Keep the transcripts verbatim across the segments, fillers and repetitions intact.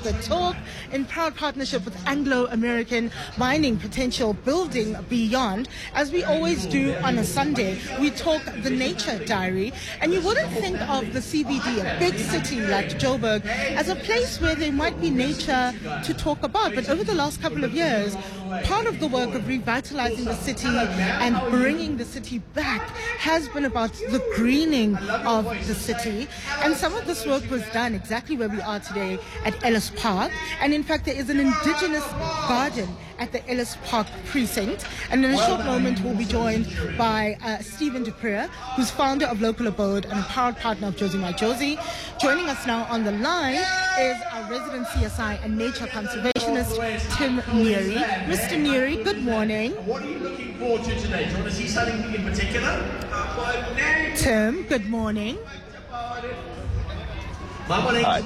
Johannesburg Talk in proud partnership with Anglo American Mining Potential Building Beyond. As we always do on a Sunday, we talk the Nature Diary. And you wouldn't think of the C B D, a big city like Joburg, as a place where there might be nature to talk about. But over the last couple of years, part of the work of revitalizing the city and bringing the city back has been about the greening of the city. And some of this work was done exactly where we are today at Ellis Park. And in fact, there is an indigenous garden at the Ellis Park precinct. And in a short moment, we'll be joined by uh, Stephen du Preez, who's founder of Local Abode and a proud partner of Josie My Josie. Joining us now on the line is our resident C S I and nature conservationist, Tim Neary. Mister Neary, good morning. What are you looking forward to today? Do you want to see something in particular? Tim, good morning. Hi.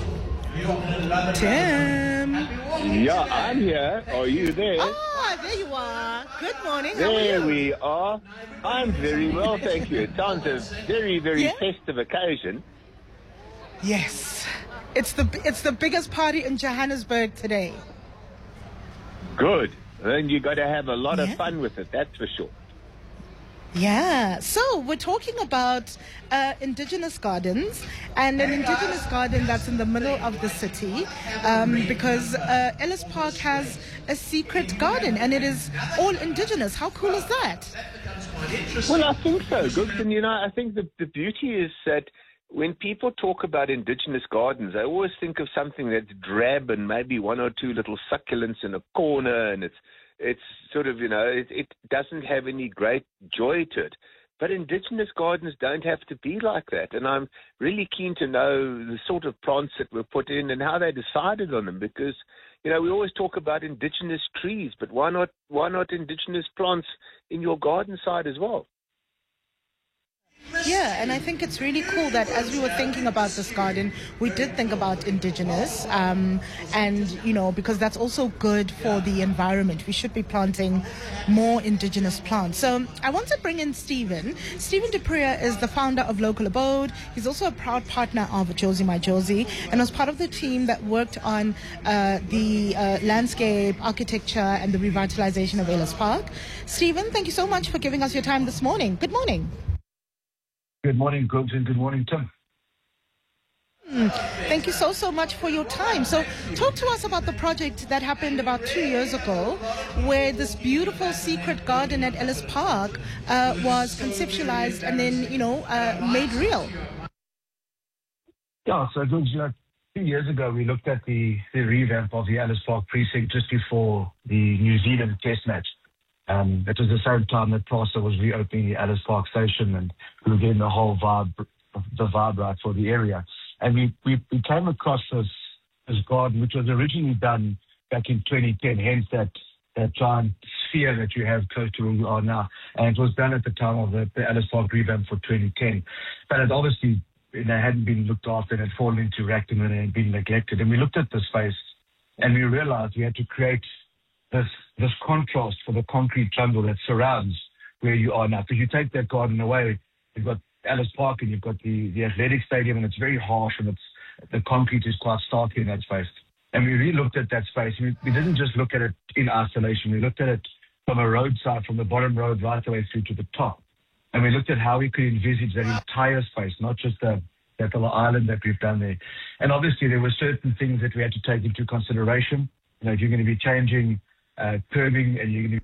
Tim. Yeah, I'm here. Are you there? Oh, there you are. Good morning. How There are you? we are. I'm very well, thank you. It sounds a very, very Yeah? festive occasion. Yes. It's the it's the biggest party in Johannesburg today. Good. Then you got to have a lot Yeah. of fun with it, that's for sure. Yeah, so we're talking about uh, indigenous gardens and an indigenous garden that's in the middle of the city um, because uh, Ellis Park has a secret garden and it is all indigenous. How cool is that? Well, I think so, Gooks. And, you know, I think the, the beauty is that when people talk about indigenous gardens, they always think of something that's drab and maybe one or two little succulents in a corner, and it's it's sort of, you know, it, it doesn't have any great joy to it. But indigenous gardens don't have to be like that. And I'm really keen to know the sort of plants that were put in and how they decided on them, because, you know, we always talk about indigenous trees, but why not why not indigenous plants in your garden side as well? Yeah, and I think it's really cool that as we were thinking about this garden, we did think about indigenous, um, and, you know, because that's also good for the environment. We should be planting more indigenous plants. So I want to bring in Stephen. Stephen du Preez is the founder of Local Abode. He's also a proud partner of Josie My Josie and was part of the team that worked on uh, the uh, landscape, architecture, and the revitalization of Ellis Park. Stephen, thank you so much for giving us your time this morning. Good morning. Good morning, Googs, and good morning, Tim. Mm, Thank you so, so much for your time. So talk to us about the project that happened about two years ago, where this beautiful secret garden at Ellis Park uh, was conceptualized and then, you know, uh, made real. Yeah, so Googs, you know, two years ago we looked at the, the revamp of the Ellis Park precinct just before the New Zealand Test match. Um, it was the same time that PRASA was reopening the Ellis Park station, and we were getting the whole vibe, the vibe right for the area. And we, we, we came across this, this garden, which was originally done back in twenty ten, hence that, that giant sphere that you have close to where you are now. And it was done at the time of the, the Ellis Park revamp for twenty ten. But it obviously, you know, hadn't been looked after and had fallen into racking and had been neglected. And we looked at the space and we realized we had to create this this contrast for the concrete jungle that surrounds where you are now. Because you take that garden away, you've got Ellis Park and you've got the, the athletic stadium, and it's very harsh and it's the concrete is quite stark in that space. And we really looked at that space. We, we didn't just look at it in isolation. We looked at it from a roadside, from the bottom road right the way through to the top. And we looked at how we could envisage that entire space, not just the, that little island that we've done there. And obviously there were certain things that we had to take into consideration. You know, if you're going to be changing Uh, curbing and you're going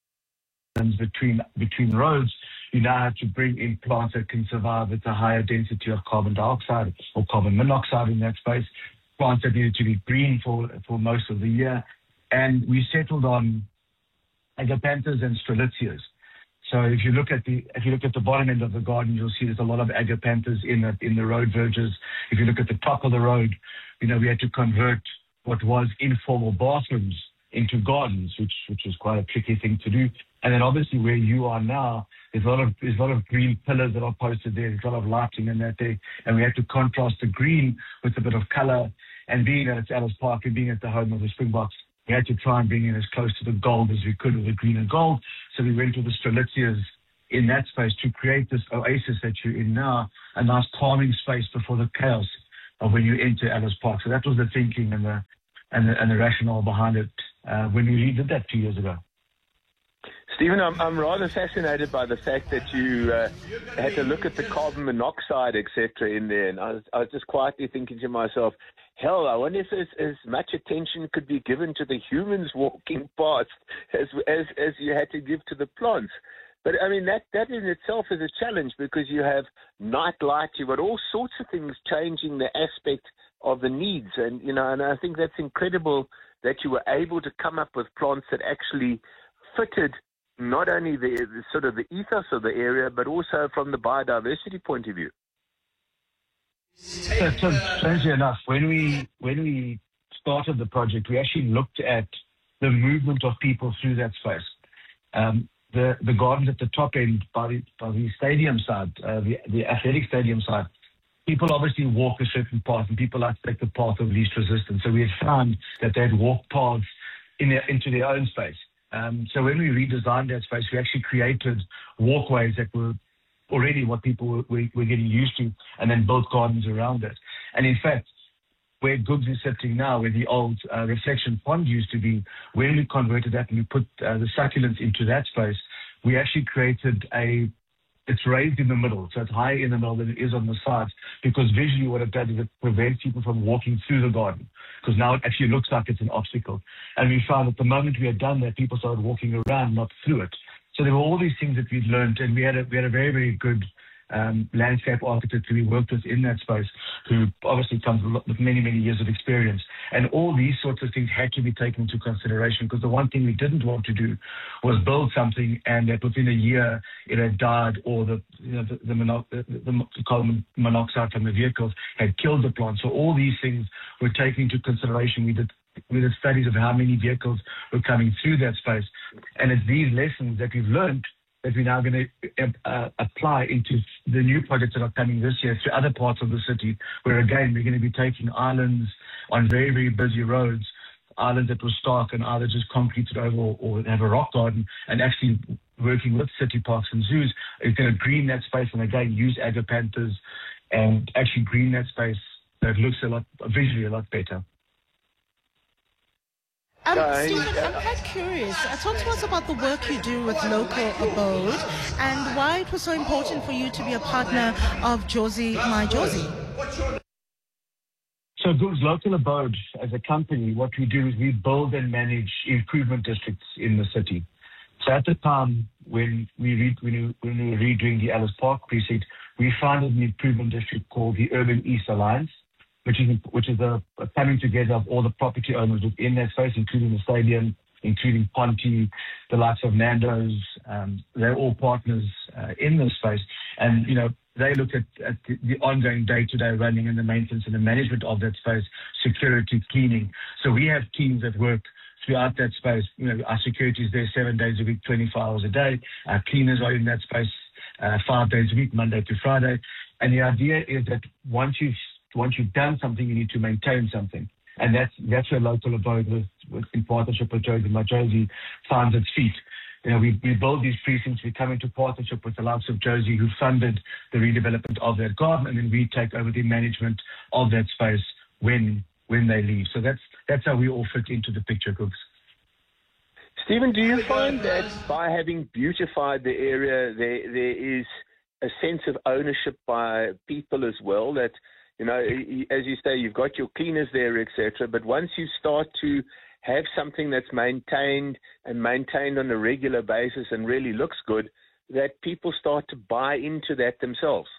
to be between between roads, you now have to bring in plants that can survive at a higher density of carbon dioxide or carbon monoxide in that space. Plants that needed to be green for for most of the year, and we settled on agapanthus and strelitzias. So if you look at the if you look at the bottom end of the garden, you'll see there's a lot of agapanthus in the in the road verges. If you look at the top of the road, you know, we had to convert what was informal bathrooms into gardens, which which is quite a tricky thing to do. And then obviously where you are now, there's a lot of there's a lot of green pillars that are posted there. There's a lot of lighting in that there, and we had to contrast the green with a bit of color. And being that it's Ellis Park and being at the home of the Springboks, we had to try and bring in as close to the gold as we could with the green and gold. So we went to the strelitzias in that space to create this oasis that you're in now, a nice calming space before the chaos of when you enter Ellis Park. So that was the thinking and the and the, and the rationale behind it uh, when we redid that two years ago. Stephen, I'm, I'm rather fascinated by the fact that you uh, had to look at the carbon monoxide, et cetera, in there. And I was, I was just quietly thinking to myself, hell, I wonder if as, as much attention could be given to the humans walking past as, as, as you had to give to the plants. But, I mean, that, that in itself is a challenge because you have night light, you've got all sorts of things changing the aspect of the needs. And, you know, and I think that's incredible that you were able to come up with plants that actually fitted not only the, the sort of the ethos of the area, but also from the biodiversity point of view. So, so strangely enough, when we when we started the project, we actually looked at the movement of people through that space. Um, the the gardens at the top end, by the, by the stadium side, uh, the the athletic stadium side, people obviously walk a certain path, and people like to take the path of least resistance. So we had found that they'd walk paths in their, into their own space. Um, so when we redesigned that space, we actually created walkways that were already what people were, were, were getting used to, and then built gardens around it. And in fact, where Googs is sitting now, where the old uh, reflection pond used to be, when we converted that and we put uh, the succulents into that space, we actually created a, it's raised in the middle, so it's higher in the middle than it is on the sides, because visually what it does is it prevents people from walking through the garden, because now it actually looks like it's an obstacle. And we found that the moment we had done that, people started walking around, not through it. So there were all these things that we'd learned, and we had a, we had a very, very good um, landscape architect who we worked with in that space, who obviously comes with many, many years of experience. And all these sorts of things had to be taken into consideration, because the one thing we didn't want to do was build something and that within a year it had died, or the you know, the, the, mono, the, the carbon monoxide from the vehicles had killed the plant. So all these things were taken into consideration. We did We did studies of how many vehicles were coming through that space. And it's these lessons that we've learned that we're now going to uh, apply into the new projects that are coming this year to other parts of the city, where, again, we're going to be taking islands on very, very busy roads, islands that were stark and either just concreted over or, or have a rock garden, and actually working with city parks and zoos is going to green that space and, again, use agapanthus and actually green that space so it looks a lot, visually a lot better. Um, Stephen, I'm quite curious. Uh, talk to us about the work you do with Local Abode and why it was so important for you to be a partner of Jozi My Jozi. So Googs Local Abode, as a company, what we do is we build and manage improvement districts in the city. So at the time when we, re- when we, when we were redoing the Ellis Park precinct, we founded an improvement district called the Urban East Alliance, which is which is a, a coming together of all the property owners within that space, including the stadium, including Ponty, the likes of Nando's. Um, they're all partners uh, in this space. And, you know, they look at, at the, the ongoing day-to-day running and the maintenance and the management of that space, security, cleaning. So we have teams that work throughout that space. You know, our security is there seven days a week, twenty-four hours a day. Our cleaners are in that space uh, five days a week, Monday to Friday. And the idea is that once you've Once you've done something, you need to maintain something. And that's that's where Local Abode, with, with, in partnership with Jozi My Jozi, finds its feet. You know, we, we build these precincts, we come into partnership with the likes of Jozi, who funded the redevelopment of that garden, and then we take over the management of that space when when they leave. So that's that's how we all fit into the picture, Googs. Stephen, do you find that by having beautified the area, there there is a sense of ownership by people as well, that, you know, as you say, you've got your cleaners there, et cetera, but once you start to have something that's maintained and maintained on a regular basis and really looks good, that people start to buy into that themselves?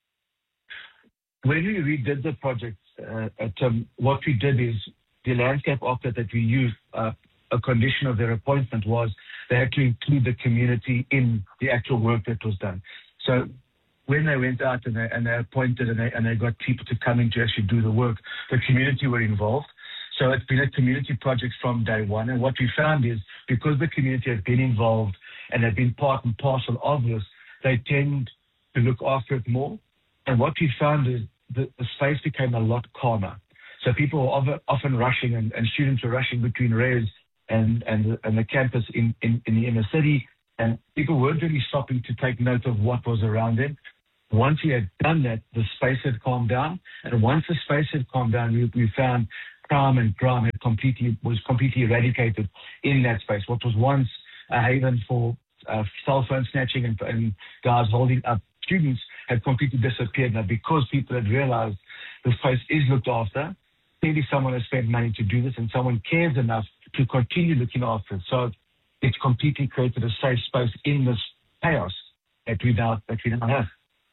When we redid the project, uh, at, um, what we did is the landscape architect that we used, uh, a condition of their appointment was they had to include the community in the actual work that was done. So when they went out and they, and they appointed and they, and they got people to come in to actually do the work, the community were involved. So it's been a community project from day one. And what we found is because the community has been involved and have been part and parcel of this, they tend to look after it more. And what we found is the, the space became a lot calmer. So people were often rushing, and, and students were rushing between Res and, and, the, and the campus in, in, in the inner city. And people weren't really stopping to take note of what was around them. Once we had done that, the space had calmed down. And once the space had calmed down, we, we found crime and crime had completely, was completely eradicated in that space. What was once a haven for uh, cell phone snatching and, and guys holding up students had completely disappeared now because people had realized the space is looked after. Clearly someone has spent money to do this and someone cares enough to continue looking after it. So it's completely created a safe space in this chaos that we now, that we now have.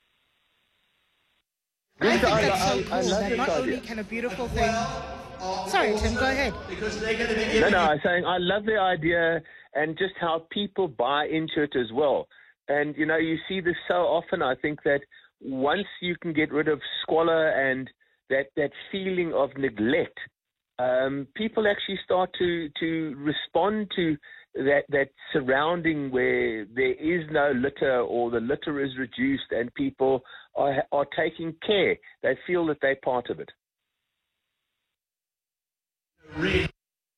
I think I, that's so I, cool I love that this not idea. only can a beautiful thing... Sorry, Tim, go ahead. Because they're going to be giving No, no, I'm saying I love the idea and just how people buy into it as well. And, you know, you see this so often. I think that once you can get rid of squalor and that, that feeling of neglect, um, people actually start to, to respond to that, that surrounding where there is no litter or the litter is reduced and people are, are taking care. They feel that they're part of it. really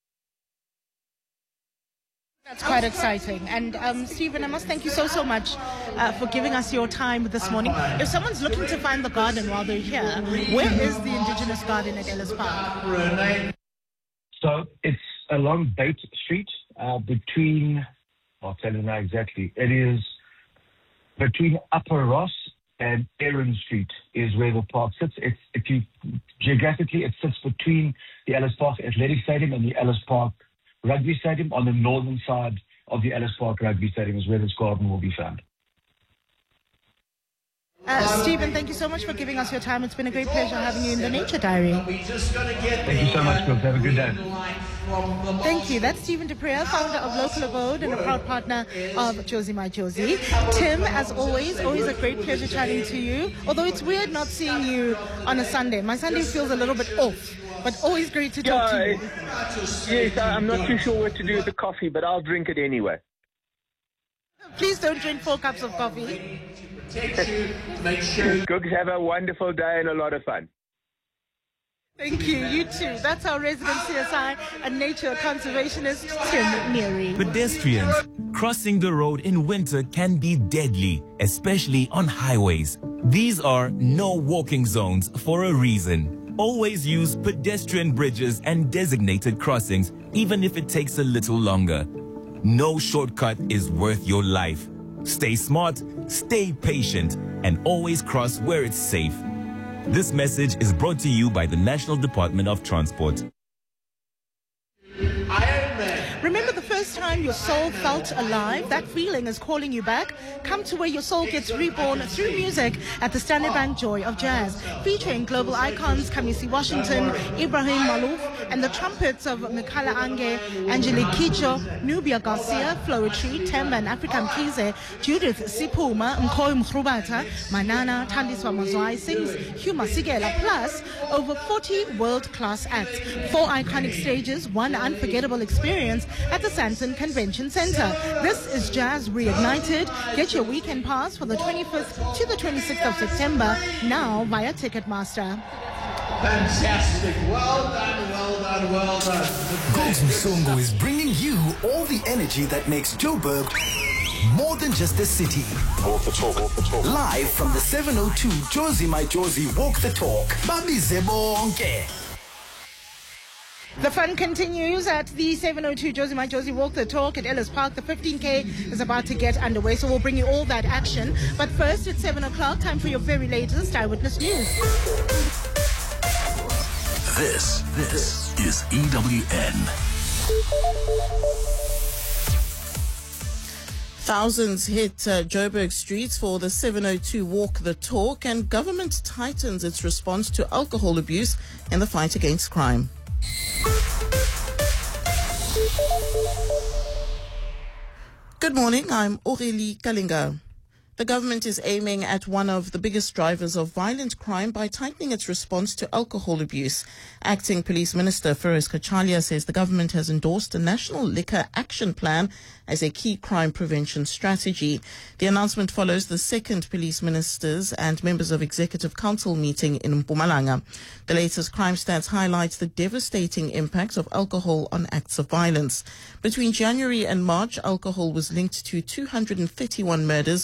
That's quite exciting. And um, Stephen, I must thank you so, so much uh, for giving us your time this morning. If someone's looking to find the garden while they're here, where is the Indigenous Garden at Ellis Park? Renee. So it's along Bate Street, uh, between, I'll tell you now exactly, it is between Upper Ross and Erin Street is where the park sits. It's, if you, geographically, it sits between the Ellis Park Athletic Stadium and the Ellis Park Rugby Stadium. On the northern side of the Ellis Park Rugby Stadium is where this garden will be found. Uh, Stephen, thank you so much for giving us your time. It's been a great pleasure having you in the Nature Diary. We just got to get Thank you so much, Chris. Have a good day. Thank you. That's Stephen du Preez, founder of Local Abode and a proud partner of Josie My Josie. Tim, as always, always a great pleasure chatting to you. Although it's weird not seeing you on a Sunday. My Sunday feels a little bit off, but always great to talk to you. Yes, I'm not too sure what to do with the coffee, but I'll drink it anyway. Please don't drink four cups of coffee. protect you to make sure. Googs, have a wonderful day and a lot of fun. Thank you. You too. That's our resident C S I and nature conservationist, Tim Neary. Pedestrians, crossing the road in winter can be deadly, especially on highways. These are no walking zones for a reason. Always use pedestrian bridges and designated crossings, even if it takes a little longer. No shortcut is worth your life. Stay smart, stay patient, and always cross where it's safe. This message is brought to you by the National Department of Transport. Iron Man. Remember the first time your soul felt alive? That feeling is calling you back. Come to where your soul gets reborn through music at the Standard Bank Joy of Jazz, featuring global icons Kamisi Washington, Ibrahim Malouf, and the trumpets of Mikala Ange, Angelique Kicho, Nubia Garcia, Flowetry, Temba and African Kize, Judith Sipuma, Mkoy Mkrubata, Manana, Tandiswa Mazwai sings Huma Sigela, plus over forty world-class acts, four iconic stages, one unforgettable experience at the Santon Convention Center. This is Jazz Reignited. Get your weekend pass for the twenty-fifth to the twenty-sixth of September now via Ticketmaster. Fantastic. Well done, well done, well done. Googs Msongo is bringing you all the energy that makes Joburg more than just a city. Walk the talk, walk the talk. Live from the seven oh two Josie My Josie Walk the Talk. Babize bonke. The fun continues at the seven oh two Josie My Josie Walk the Talk at Ellis Park. The fifteen K is about to get underway, so we'll bring you all that action. But first, it's seven o'clock, time for your very latest Eyewitness News. This, this is E W N. Thousands hit uh, Joburg streets for the seven oh two Walk the Talk, and government tightens its response to alcohol abuse in the fight against crime. Good morning, I'm Aurélie Kalinga. The government is aiming at one of the biggest drivers of violent crime by tightening its response to alcohol abuse. Acting Police Minister Feroz Kachalia says the government has endorsed a National Liquor Action Plan as a key crime prevention strategy. The announcement follows the second Police Ministers and members of Executive Council meeting in Mpumalanga. The latest crime stats highlights the devastating impact of alcohol on acts of violence. Between January and March, alcohol was linked to two hundred thirty-one murders,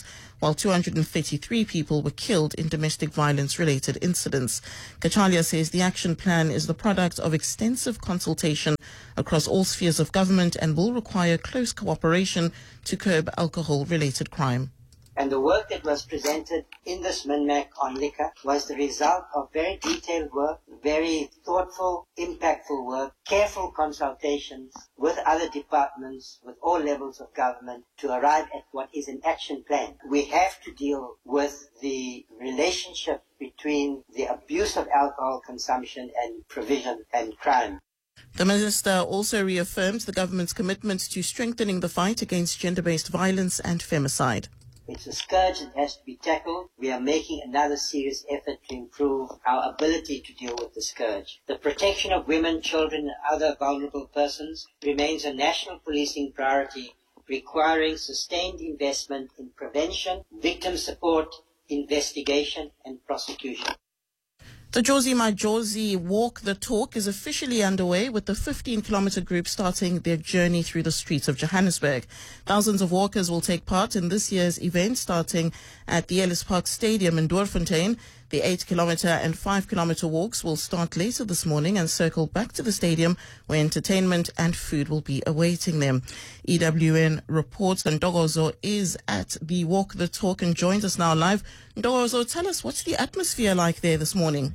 while two hundred thirty-three people were killed in domestic violence-related incidents. Kachalia says the action plan is the product of extensive consultation across all spheres of government and will require close cooperation to curb alcohol-related crime. And the work that was presented in this MINMAC on liquor was the result of very detailed work, very thoughtful, impactful work, careful consultations with other departments, with all levels of government to arrive at what is an action plan. We have to deal with the relationship between the abuse of alcohol consumption and provision and crime. The minister also reaffirms the government's commitment to strengthening the fight against gender-based violence and femicide. It's a scourge that has to be tackled. We are making another serious effort to improve our ability to deal with the scourge. The protection of women, children and other vulnerable persons remains a national policing priority, requiring sustained investment in prevention, victim support, investigation and prosecution. The Jozi Majozi Walk the Talk is officially underway, with the fifteen kilometer group starting their journey through the streets of Johannesburg. Thousands of walkers will take part in this year's event, starting at the Ellis Park Stadium in Doornfontein. The eight kilometer and five kilometer walks will start later this morning and circle back to the stadium, where entertainment and food will be awaiting them. E W N reports that Ndogozo is at the Walk the Talk and joins us now live. Ndogozo, tell us, what's the atmosphere like there this morning?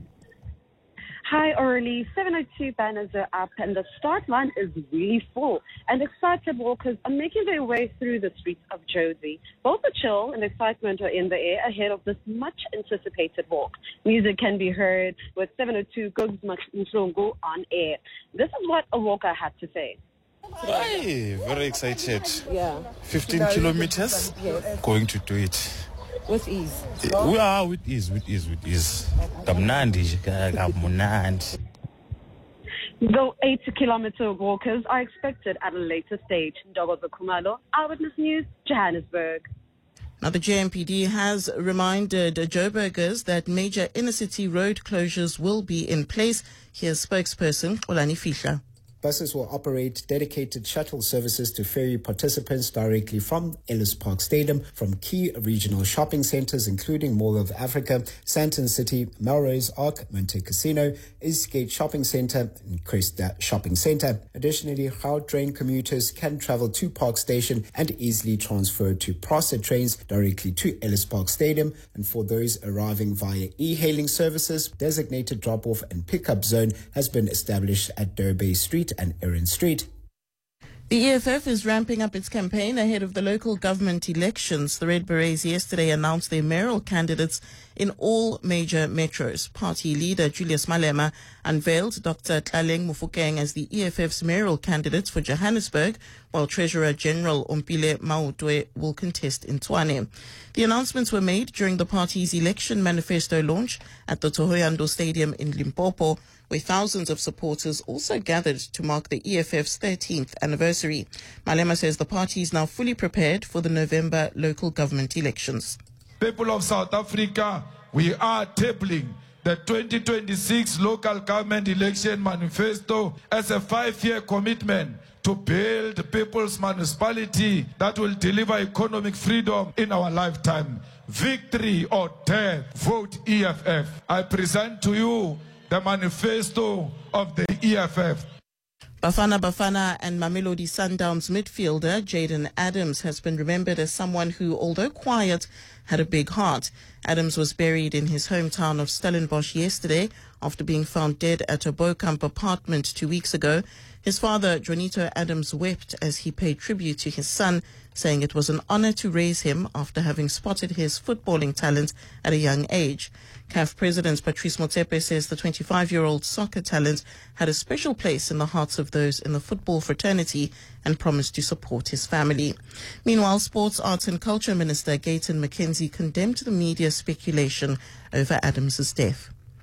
Hi, Orly. seven oh two banners are up and the start line is really full. And excited walkers are making their way through the streets of Jozi. Both the chill and excitement are in the air ahead of this much-anticipated walk. Music can be heard with seven oh two Gogs Mhlungu on air. This is what a walker had to say. Hey, very excited. Yeah. fifteen kilometers, Yes. going to do it. With ease. We are with ease, with ease, with ease. Kamnandi, kamunandi. The eight-kilometer walkers are expected at a later stage. Ndogozo Khumalo, Eyewitness News, Johannesburg. Now, the J M P D has reminded Joburgers that major inner-city road closures will be in place. Here's spokesperson Olani Fihla. Buses will operate dedicated shuttle services to ferry participants directly from Ellis Park Stadium from key regional shopping centres including Mall of Africa, Sandton City, Melrose Arc, Monte Casino, Eastgate Shopping Centre and Cresta Shopping Centre. Additionally, Gautrain commuters can travel to Park Station and easily transfer to Prasa trains directly to Ellis Park Stadium. And for those arriving via e-hailing services, designated drop-off and pick-up zone has been established at Durban Street and Erin Street. The E F F is ramping up its campaign ahead of the local government elections. The Red Berets yesterday announced their mayoral candidates in all major metros. Party leader Julius Malema unveiled Doctor Tlaleng Mofokeng as the E F F's mayoral candidate for Johannesburg, while Treasurer General Ompile Mautwe will contest in Tshwane. The announcements were made during the party's election manifesto launch at the Thohoyandou Stadium in Limpopo, where thousands of supporters also gathered to mark the E F F's thirteenth anniversary. Malema says the party is now fully prepared for the November local government elections. People of South Africa, we are tabling the twenty twenty-six local government election manifesto as a five-year commitment to build people's municipality that will deliver economic freedom in our lifetime. Victory or death, vote E F F. I present to you the manifesto of the E F F. Bafana Bafana and Mamelodi Sundowns midfielder Jaden Adams has been remembered as someone who, although quiet, had a big heart. Adams was buried in his hometown of Stellenbosch yesterday after being found dead at a Bokamp apartment two weeks ago. His father, Jonito Adams, wept as he paid tribute to his son, saying it was an honor to raise him after having spotted his footballing talent at a young age. C A F President Patrice Motsepe says the twenty-five-year-old soccer talent had a special place in the hearts of those in the football fraternity and promised to support his family. Meanwhile, Sports, Arts and Culture Minister Gayton McKenzie condemned the media speculation over Adams' death.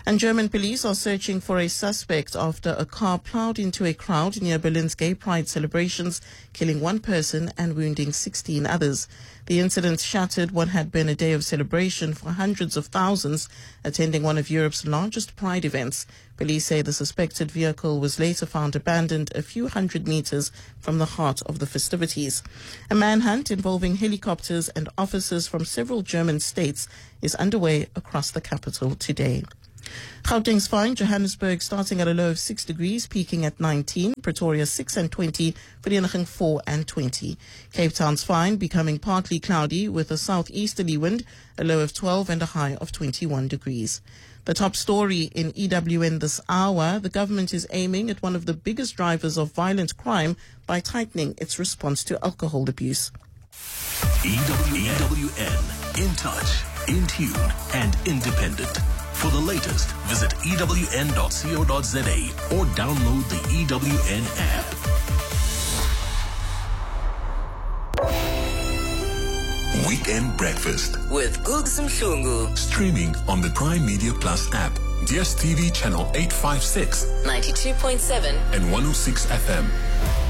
And German police are searching for a suspect after a car plowed into a crowd near Berlin's Gay Pride celebrations, killing one person and wounding sixteen others. The incident shattered what had been a day of celebration for hundreds of thousands attending one of Europe's largest pride events. Police say the suspected vehicle was later found abandoned a few hundred meters from the heart of the festivities. A manhunt involving helicopters and officers from several German states is underway across the capital today. Gauteng's fine, Johannesburg starting at a low of six degrees, peaking at nineteen, Pretoria six and twenty, Vereeniging four and twenty. Cape Town's fine becoming partly cloudy with a southeasterly wind, a low of twelve and a high of twenty-one degrees. The top story in E W N this hour, the government is aiming at one of the biggest drivers of violent crime by tightening its response to alcohol abuse. E W N, in touch, in tune and independent. For the latest, visit E W N dot co dot za or download the E W N app. Weekend Breakfast with Googs Mhlungu. Streaming on the Prime Media Plus app, D S T V channel eight five six, ninety-two point seven and one oh six F M.